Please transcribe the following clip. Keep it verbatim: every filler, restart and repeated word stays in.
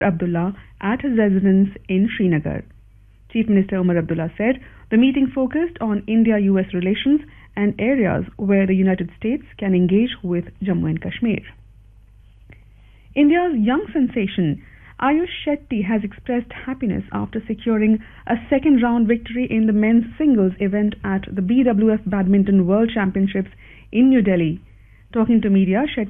Abdullah at his residence in Srinagar. Chief Minister Umar Abdullah said the meeting focused on India-U S relations and areas where the United States can engage with Jammu and Kashmir. India's young sensation Ayush Shetty has expressed happiness after securing a second round victory in the men's singles event at the B W F Badminton World Championships in New Delhi. Talking to media, Shetty